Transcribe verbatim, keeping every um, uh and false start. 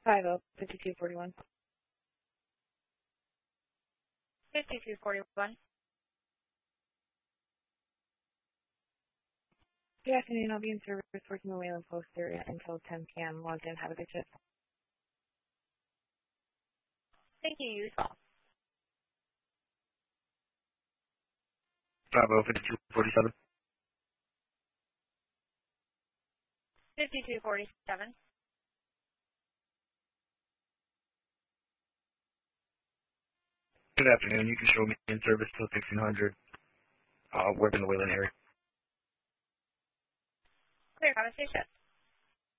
five oh, fifty-two forty-one. fifty-two forty-one. Good afternoon. I'll be in service working the Wayland Post area until ten p.m. Logged in. Have a good shift. Thank you, you as well. five oh, fifty-two forty-seven. fifty-two forty-seven. Good afternoon. You can show me in service till sixteen hundred. Uh, work in the Wayland area. Clear conversation.